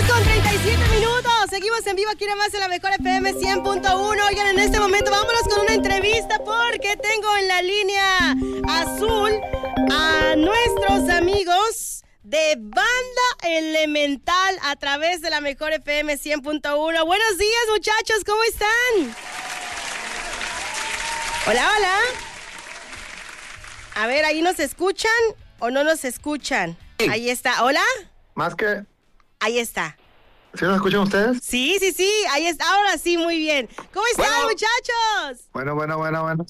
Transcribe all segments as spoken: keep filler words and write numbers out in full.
con treinta y siete minutos. Seguimos en vivo aquí nada más en la Mejor F M cien punto uno. Oigan, en este momento vámonos con una entrevista porque tengo en la línea azul a nuestros amigos de Banda Elemental a través de la Mejor F M cien punto uno. Buenos días, muchachos, ¿cómo están? Hola, hola. A ver, ¿ahí nos escuchan o no nos escuchan? Sí. Ahí está. ¿Hola? Más que... Ahí está. ¿Sí nos escuchan ustedes? Sí, sí, sí. Ahí está. Ahora sí, muy bien. ¿Cómo están, bueno, muchachos? Bueno, bueno, bueno, bueno.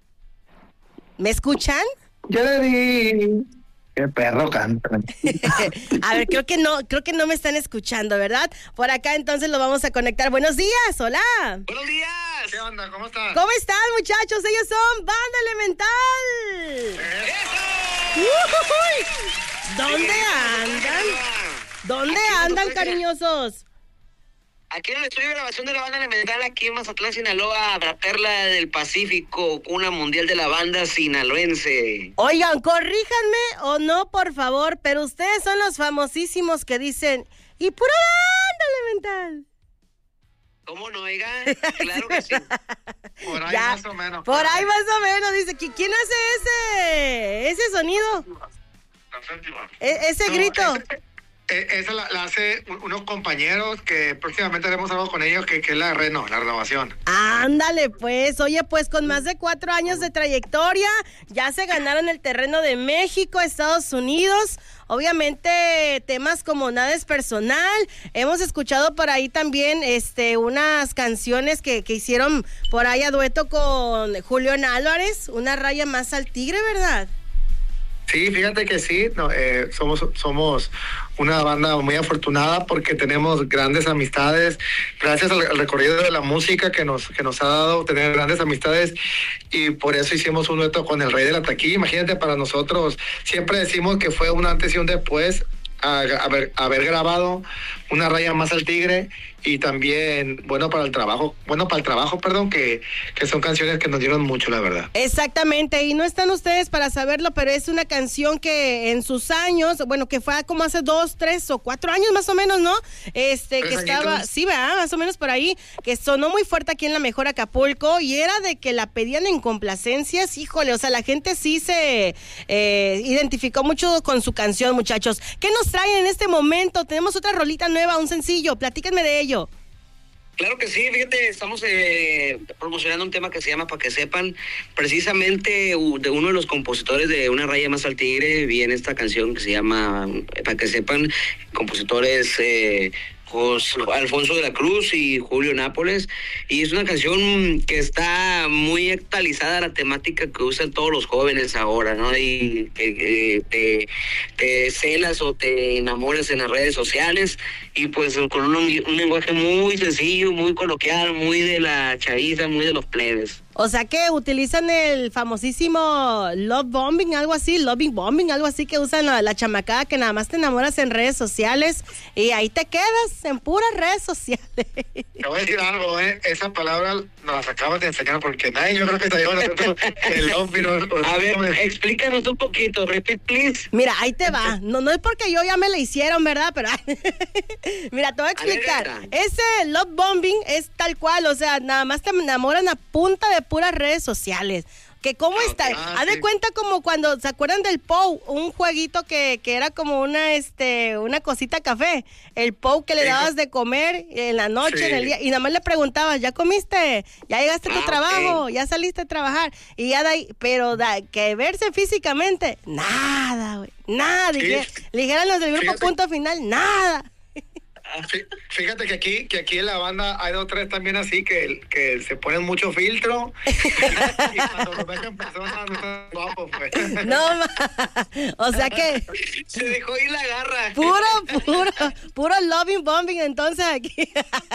¿Me escuchan? Ya le di... Qué perro canta. A ver, creo que no, creo que no me están escuchando, ¿verdad? Por acá entonces lo vamos a conectar. Buenos días, hola. Buenos días. ¿Qué onda? ¿Cómo están? ¿Cómo están, muchachos? Ellos son Banda Elemental. ¡Eso! ¡Uy! ¿Dónde andan? ¿Dónde andan, cariñosos? Aquí en el estudio de grabación de la Banda Elemental, aquí en Mazatlán, Sinaloa, la perla del Pacífico, cuna mundial de la banda sinaloense. Oigan, corríjanme o no, por favor, pero ustedes son los famosísimos que dicen, ¡y pura Banda Elemental! ¿Cómo no, oiga? Claro que sí. Por ahí Ya, más o menos. Por, por ahí, ahí más o menos, dice, ¿quién hace ese, ese sonido? E- ese no, grito. Ese... Esa la, la hace unos compañeros que próximamente haremos algo con ellos, que, que es la reno, la renovación. Ándale, pues. Oye, pues con más de cuatro años de trayectoria, ya se ganaron el terreno de México, Estados Unidos. Obviamente, temas como Nada es Personal. Hemos escuchado por ahí también este, unas canciones que, que hicieron por ahí a dueto con Julián Álvarez, Una raya más al tigre, ¿verdad? Sí, fíjate que sí, no, eh, somos, somos una banda muy afortunada porque tenemos grandes amistades, gracias al, al recorrido de la música que nos, que nos ha dado tener grandes amistades, y por eso hicimos un dueto con el Rey de la Taquilla. Imagínate, para nosotros siempre decimos que fue un antes y un después a, a haber, haber grabado Una raya más al tigre, y también bueno para el trabajo, bueno para el trabajo, perdón, que, que son canciones que nos dieron mucho, la verdad. Exactamente, y no están ustedes para saberlo, pero es una canción que en sus años, bueno, que fue como hace dos, tres o cuatro años más o menos, ¿no? Este, que estaba, añitos. Sí, ¿verdad? Más o menos por ahí, que sonó muy fuerte aquí en la Mejor Acapulco, y era de que la pedían en complacencias, híjole, o sea, la gente sí se eh, identificó mucho con su canción, muchachos. ¿Qué nos traen en este momento? Tenemos otra rolita nueva, un sencillo, platíquenme de ello. Claro que sí, fíjate, estamos eh, promocionando un tema que se llama Pa' que sepan. Precisamente de uno de los compositores de Una raya más al tigre viene esta canción que se llama Pa' que sepan, compositores eh, José Alfonso de la Cruz y Julio Nápoles, y es una canción que está muy actualizada a la temática que usan todos los jóvenes ahora, ¿no? Y que, que te, te celas o te enamoras en las redes sociales, y pues con un, un lenguaje muy sencillo, muy coloquial, muy de la chaviza, muy de los plebes. O sea que utilizan el famosísimo love bombing, algo así, loving bombing, algo así que usan la, la chamacada, que nada más te enamoras en redes sociales y ahí te quedas en puras redes sociales. Te voy a decir algo, ¿eh? Esa palabra nos la acabas de enseñar porque nadie, yo creo que te nosotros el loving. A ver, explícanos un poquito, repeat please. Mira, ahí te va, no, no es porque yo ya me la hicieron, ¿verdad? Pero mira, te voy a explicar. A ver, ese love bombing es tal cual, o sea, nada más te enamoran a punta de puras redes sociales. Que cómo ah, está, ah, haz sí. de cuenta como cuando, ¿se acuerdan del Pou? Un jueguito que, que era como una este una cosita café, el Pou que le sí. dabas de comer en la noche, sí. en el día, y nada más le preguntabas, ¿ya comiste? ¿Ya llegaste a tu ah, trabajo? Okay. ¿Ya saliste a trabajar? Y ya de ahí, pero da, que verse físicamente, nada, güey, nada, sí. le, le dijeran los del grupo Fíjate. Punto final, nada. Fíjate que aquí, que aquí en la banda hay dos o tres también así que, que se ponen mucho filtro y cuando lo ves en persona no están guapos, pues. No, o sea que se dejó ir la garra. Puro, puro, puro loving bombing entonces aquí.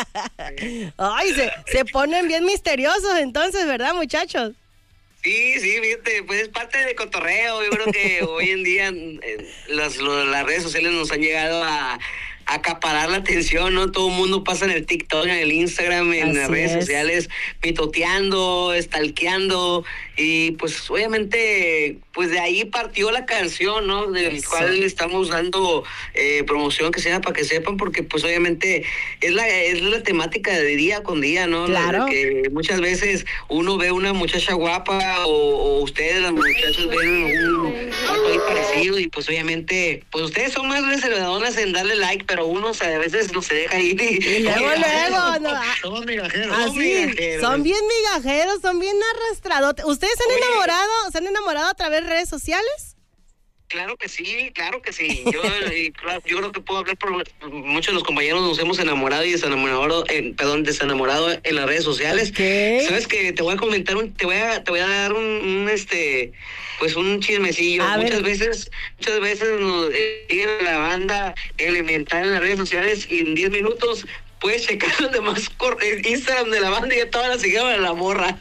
Ay, se, se ponen bien misteriosos entonces, ¿verdad, muchachos? Sí, sí, fíjate, pues es parte del cotorreo. Yo creo que hoy en día eh, las, lo, las redes sociales nos han llegado a acaparar la atención, ¿no? Todo el mundo pasa en el TikTok, en el Instagram, en Así las redes es. sociales, pitoteando, stalkeando, y pues obviamente pues de ahí partió la canción, ¿no? Del Eso. cual estamos dando eh, promoción, que sea para que sepan, porque pues obviamente es la es la temática de día con día, ¿no? Claro. Que muchas veces uno ve una muchacha guapa o, o ustedes, las muchachas, ven un algo ahí parecido y pues obviamente, pues ustedes son más reservadoras en darle like, pero uno o sea, a veces no se deja ir y... Y luego, luego, no, Somos migajeros. así, migajeros. son bien migajeros, son bien arrastrados. ¿Ustedes se han Oye. enamorado, se han enamorado a través de redes sociales? Claro que sí, claro que sí. Yo, y, claro, yo creo que puedo hablar por muchos de los compañeros, nos hemos enamorado y desenamorado, eh, perdón, desenamorado en las redes sociales. ¿Qué? Sabes que te voy a comentar, un, te voy a, te voy a dar un, un este, pues un chismecillo. A muchas ver. veces, muchas veces nos eh, siguen a la banda elemental en las redes sociales y en diez minutos puedes checar los demás cor- Instagram de la banda y ya todas las siguieron a la morra.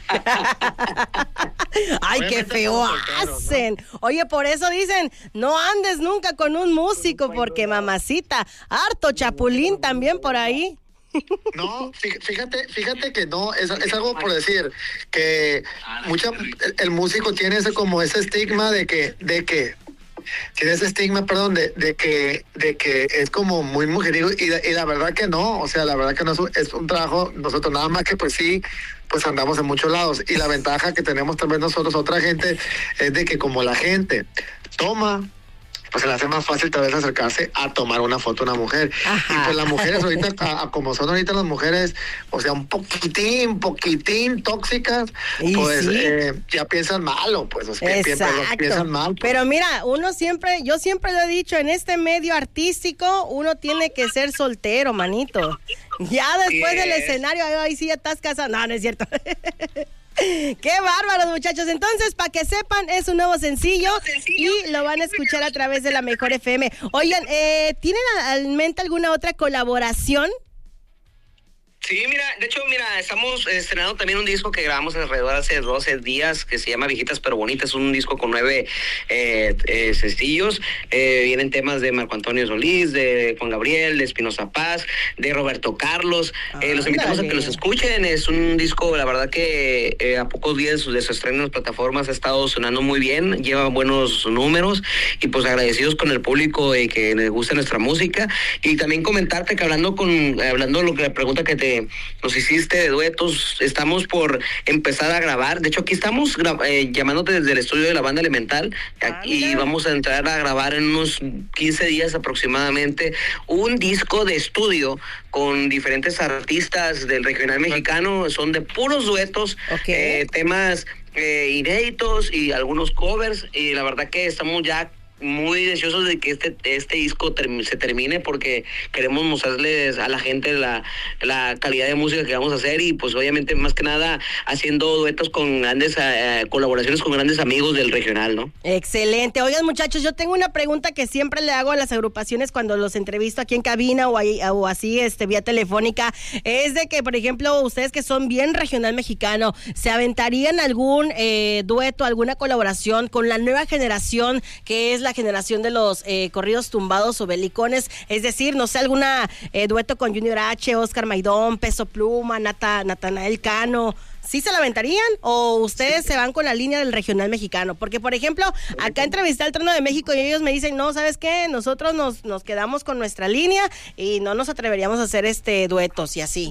Ay, qué Obviamente feo somos solteros, ¿no? hacen. Oye, por eso dicen, no andes nunca con un músico, porque mamacita, harto chapulín también por ahí. No, fí- fíjate, fíjate que no, es, es algo por decir, que mucha, el, el músico tiene ese como ese estigma de que, de que, tiene ese estigma, perdón, de, de que, de que es como muy mujeriego y, la- y la verdad que no, o sea, la verdad que no es un, es un trabajo, nosotros nada más que pues sí, pues andamos en muchos lados y la ventaja que tenemos tal vez nosotros, otra gente, es de que como la gente toma, pues se le hace más fácil tal vez acercarse a tomar una foto a una mujer. Ajá. Y pues las mujeres ahorita, a, a como son ahorita las mujeres, o sea, un poquitín, poquitín tóxicas, Y pues sí. eh, ya piensan malo, pues, o sea, pi- pi- Exacto. piensan mal. Pues. Pero mira, uno siempre, yo siempre lo he dicho, en este medio artístico, uno tiene que ser soltero, manito. Ya después del Yes. escenario, ahí, ahí sí ya estás casado. No, no es cierto. Qué bárbaros, muchachos. Entonces, para que sepan, es un nuevo sencillo, y lo van a escuchar a través de la Mejor F M. Oigan, eh, ¿tienen en mente alguna otra colaboración? Sí, mira, de hecho, mira, estamos estrenando también un disco que grabamos alrededor hace doce días que se llama Viejitas pero Bonitas, un disco con nueve eh, eh, sencillos. Eh, vienen temas de Marco Antonio Solís, de Juan Gabriel, de Espinoza Paz, de Roberto Carlos. Eh, los invitamos a que Ándale. los escuchen. Es un disco, la verdad que eh, a pocos días de su, de su estreno en las plataformas ha estado sonando muy bien, lleva buenos números y pues agradecidos con el público y que les guste nuestra música. Y también comentarte que hablando con, hablando lo que la pregunta que te nos hiciste de duetos, estamos por empezar a grabar. De hecho, aquí estamos gra- eh, llamándote desde el estudio de la banda Elemental Ah, y mira. vamos a entrar a grabar en unos quince días aproximadamente un disco de estudio con diferentes artistas del regional mexicano. Son de puros duetos, Ok. eh, temas eh, inéditos y algunos covers, y la verdad que estamos ya muy deseosos de que este este disco term- se termine, porque queremos mostrarles a la gente la, la calidad de música que vamos a hacer, y pues obviamente más que nada haciendo duetos con grandes eh, colaboraciones con grandes amigos del regional, ¿no? Excelente. Oigan, muchachos, yo tengo una pregunta que siempre le hago a las agrupaciones cuando los entrevisto aquí en cabina o, ahí, o así, este, vía telefónica. Es de que, por ejemplo, ustedes que son bien regional mexicano, ¿se aventarían algún eh, dueto, alguna colaboración con la nueva generación, que es la generación de los eh, corridos tumbados o belicones? Es decir, no sé, alguna eh, dueto con Junior H, Oscar Maidón, Peso Pluma, Nata, Natanael Cano. ¿Sí se la aventarían o ustedes se van con la línea del regional mexicano? Porque, por ejemplo, acá entrevisté al Trono de México y ellos me dicen, no, ¿sabes qué? Nosotros nos, nos quedamos con nuestra línea y no nos atreveríamos a hacer este duetos y así.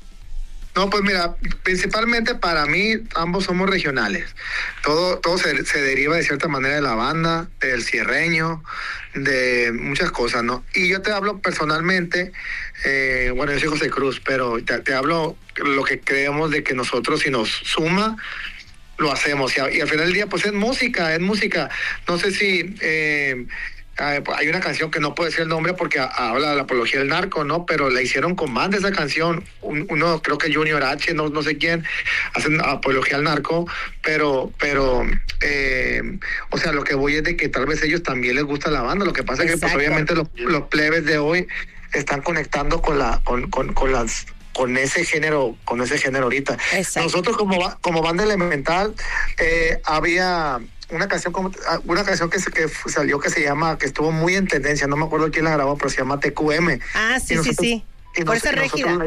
No, pues mira, principalmente para mí ambos somos regionales. Todo todo se, se deriva de cierta manera de la banda, del cierreño, de muchas cosas, ¿no? Y yo te hablo personalmente, eh, bueno, yo soy José Cruz, pero te, te hablo lo que creemos de que nosotros, si nos suma, lo hacemos. Y, a- y al final del día, pues es música, es música. No sé si... Eh, Ah, hay una canción que no puedo decir el nombre porque a- habla de la apología del narco, ¿no? Pero la hicieron con banda esa canción. Un- uno, creo que Junior H, no, no sé quién, hacen apología al narco, pero, pero, eh, o sea, lo que voy es de que tal vez ellos también les gusta la banda. Lo que pasa es que, pues, Exacto. obviamente, los, los plebes de hoy están conectando con la, con, con, con las con ese género, con ese género ahorita. Exacto. Nosotros como ba- como banda Elemental eh, había una canción como una canción que, se, que salió que se llama, que estuvo muy en tendencia, no me acuerdo quién la grabó, pero se llama T Q M. Ah, sí, Y sí, nosotros- sí. y Por nos- esa y nosotros régida. le-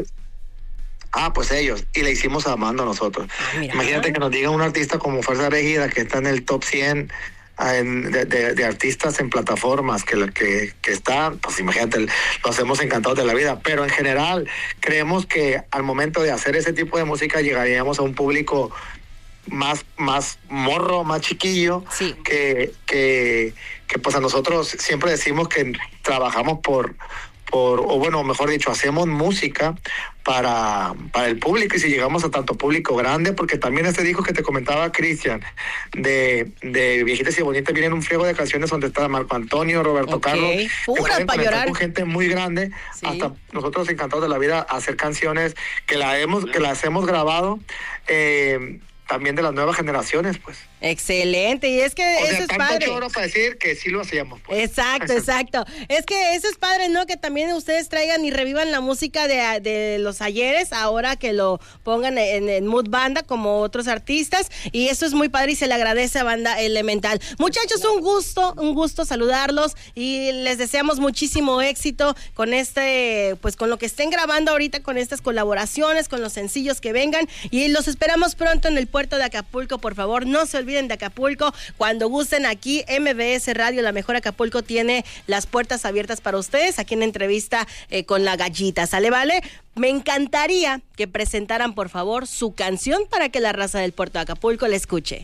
Ah, pues ellos, y le hicimos amando nosotros. Mira. Imagínate que nos diga un artista como Fuerza Régida que está en el top cien de, de, de artistas en plataformas que, que, que están, pues imagínate, lo hacemos encantados de la vida, pero en general creemos que al momento de hacer ese tipo de música llegaríamos a un público más, más morro, más chiquillo, sí. que, que, que pues a nosotros siempre decimos que trabajamos por, por o bueno, mejor dicho, hacemos música para, para el público, y si llegamos a tanto público grande, porque también este disco que te comentaba Cristian, de, de Viejitas y Bonitas, vienen un friego de canciones donde está Marco Antonio, Roberto okay. Carlos, Pura para llorar. Con gente muy grande, sí. Hasta nosotros encantados de la vida hacer canciones que la hemos, que las hemos grabado, eh, también de las nuevas generaciones, pues. Excelente, y es que o eso sea, es tanto padre. choro para decir que sí lo hacíamos, pues. Exacto, exacto. Es que eso es padre, ¿no? Que también ustedes traigan y revivan la música de, de los ayeres, ahora que lo pongan en, en Mood Banda como otros artistas, y eso es muy padre y se le agradece a Banda Elemental. Muchachos, un gusto, un gusto saludarlos y les deseamos muchísimo éxito con este, pues con lo que estén grabando ahorita, con estas colaboraciones, con los sencillos que vengan, y los esperamos pronto en el puerto de Acapulco. Por favor, no se olviden de Acapulco, cuando gusten. Aquí M B S Radio, la mejor Acapulco, tiene las puertas abiertas para ustedes, aquí en entrevista eh, con La Gallita, ¿sale, vale? Me encantaría que presentaran, por favor, su canción para que la raza del puerto de Acapulco la escuche.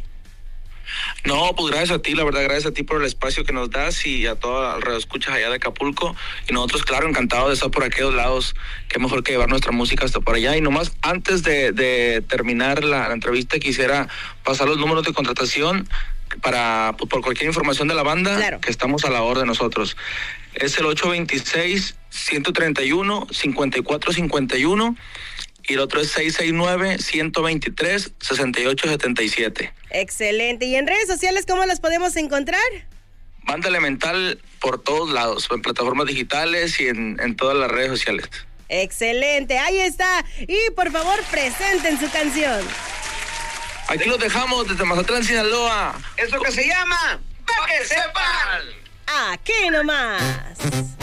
No, pues gracias a ti, la verdad, gracias a ti por el espacio que nos das y a todas las radioescuchas allá de Acapulco, y nosotros, claro, encantados de estar por aquellos lados. Qué mejor que llevar nuestra música hasta por allá. Y nomás, antes de, de terminar la, la entrevista, quisiera pasar los números de contratación para, pues, por cualquier información de la banda, claro, que estamos a la orden nosotros. Es el ocho dos seis, uno tres uno, cinco cuatro cinco uno, y el otro es seis seis nueve, uno dos tres, seis ocho siete siete. Excelente. ¿Y en redes sociales cómo las podemos encontrar? Banda Elemental por todos lados, en plataformas digitales y en, en todas las redes sociales. Excelente, ahí está. Y por favor, presenten su canción. Aquí los dejamos desde Mazatlán, Sinaloa. Eso que se llama Pa' que sepan. Aquí nomás.